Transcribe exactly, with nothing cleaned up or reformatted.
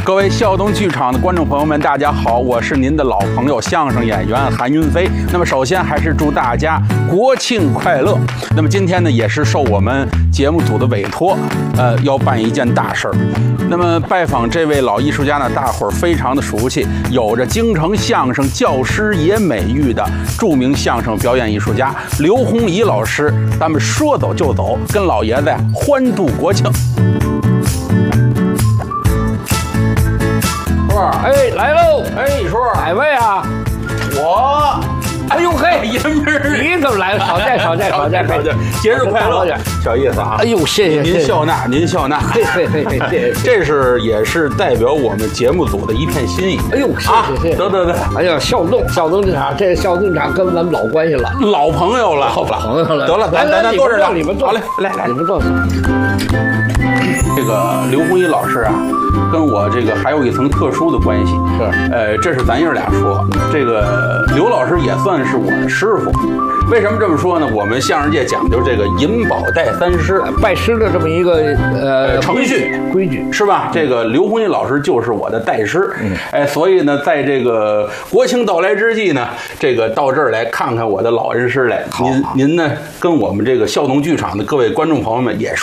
各位孝东剧场的观众朋友们，大家好，我是您的老朋友相声演员韩云飞。那么首先还是祝大家国庆快乐。那么今天呢，也是受我们节目组的委托，呃，要办一件大事儿。那么拜访这位老艺术家呢，大伙儿非常的熟悉，有着京城相声教师爷美誉的著名相声表演艺术家刘洪仪老师。咱们说走就走，跟老爷子呀欢度国庆。 哎，来喽！ 哎，叔， 哪位啊？ 我。 哎呦嘿， 爷们儿， 你怎么来了？少见少见少见少见！ 节日快乐，小意思啊！ 哎呦，谢谢您笑纳，您笑纳， 嘿嘿嘿嘿，谢谢。 这是也是代表我们节目组的一片心意。 哎呦，谢谢谢谢。 得得得， 哎呀，孝东孝东剧场，这孝东剧场跟咱们老关系了， 老朋友了， 老朋友了。 得了，咱咱咱坐这儿， 你们坐。 好嘞，来来， 你们坐。 这个刘洪仪老师啊，跟我这个还有一层特殊的关系。 是， 呃，这是咱爷儿俩说，这个刘老师也算是我的师傅。为什么这么说呢？我们相声界讲究这个银宝带三师， 拜师的这么一个呃程序规矩是吧？这个刘洪仪老师就是我的代师， 嗯， 哎，所以呢，在这个国庆到来之际呢，这个到这儿来看看我的老恩师来。您您呢，跟我们这个孝东剧场的各位观众朋友们也说。